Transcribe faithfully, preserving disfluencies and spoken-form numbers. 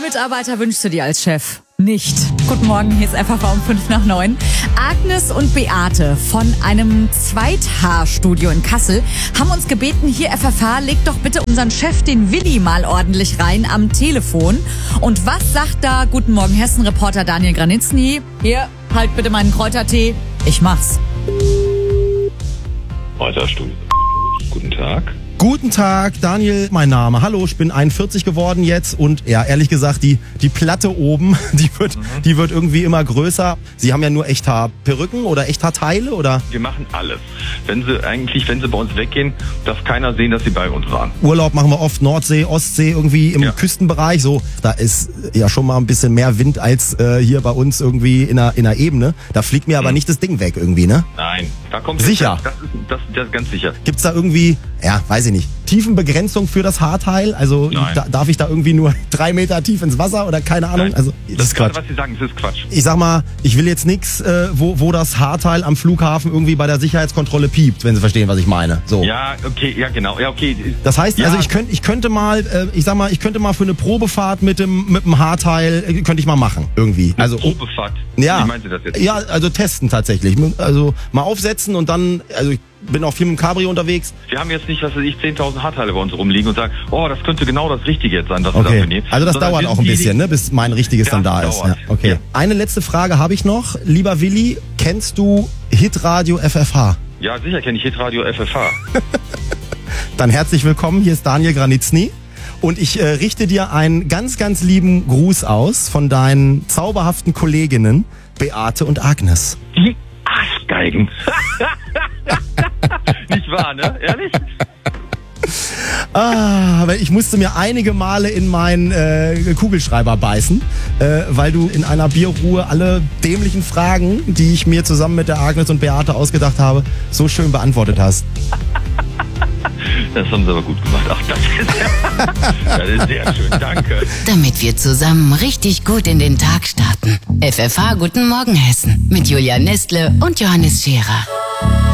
Mitarbeiter wünschst du dir als Chef? Nicht. Guten Morgen, hier ist F F H um fünf nach neun. Agnes und Beate von einem Zweithaarstudio in Kassel haben uns gebeten, hier F F H, legt doch bitte unseren Chef, den Willi, mal ordentlich rein am Telefon. Und was sagt da Guten Morgen Hessen-Reporter Daniel Granitzny? Hier, halt bitte meinen Kräutertee. Ich mach's. Kräuterstudio. Guten Tag. Guten Tag, Daniel, mein Name. Hallo, ich bin einundvierzig geworden jetzt und ja, ehrlich gesagt, die die Platte oben, die wird, mhm. die wird irgendwie immer größer. Sie haben ja nur Echthaarperücken oder Echthaarteile, oder? Wir machen alles. Wenn Sie eigentlich, wenn Sie bei uns weggehen, darf keiner sehen, dass Sie bei uns waren. Urlaub machen wir oft, Nordsee, Ostsee, irgendwie im ja. Küstenbereich. So, da ist ja schon mal ein bisschen mehr Wind als äh, hier bei uns irgendwie in der, in der Ebene. Da fliegt mir aber mhm. nicht das Ding weg irgendwie, ne? Nein, da kommt sicher. Das, das, das, das ist ganz sicher. Gibt's da irgendwie, ja, weiß ich nicht, Tiefenbegrenzung für das Haarteil? Also da, darf ich da irgendwie nur drei Meter tief ins Wasser oder keine Ahnung? Nein. Also das, das ist Quatsch. Was Sie sagen, das ist Quatsch. Ich sag mal, ich will jetzt nichts, äh, wo, wo das Haarteil am Flughafen irgendwie bei der Sicherheitskontrolle piept, wenn Sie verstehen, was ich meine. So. Ja, okay, ja genau, ja okay. Das heißt, ja. also ich könnte, ich könnte mal, äh, ich sag mal, ich könnte mal für eine Probefahrt mit dem mit dem Haarteil äh, könnte ich mal machen irgendwie. Eine also Probefahrt. Ja. Wie meinen Sie das jetzt? Ja, also testen tatsächlich. Also mal aufsetzen und dann, also ich bin auch viel mit dem Cabrio unterwegs. Wir haben jetzt nicht, was weiß ich, zehntausend Haarteile bei uns rumliegen und sagen, oh, das könnte genau das Richtige jetzt sein, was okay. wir dafür nehmen. Also das Sondern dauert auch ein bisschen, ne, bis mein richtiges dann da ist. Ja, okay. Ja. Eine letzte Frage habe ich noch. Lieber Willi, kennst du Hitradio F F H? Ja, sicher kenne ich Hitradio F F H. Dann herzlich willkommen, hier ist Daniel Granitzny. Und ich äh, richte dir einen ganz, ganz lieben Gruß aus von deinen zauberhaften Kolleginnen Beate und Agnes. Die Arschgeigen. Nicht wahr, ne? Ehrlich? Ah, aber ich musste mir einige Male in meinen äh, Kugelschreiber beißen, äh, weil du in einer Bierruhe alle dämlichen Fragen, die ich mir zusammen mit der Agnes und Beate ausgedacht habe, so schön beantwortet hast. Das haben Sie aber gut gemacht. Ach, das ist, das ist sehr schön. Danke. Damit wir zusammen richtig gut in den Tag starten. F F H Guten Morgen Hessen mit Julia Nestle und Johannes Scherer.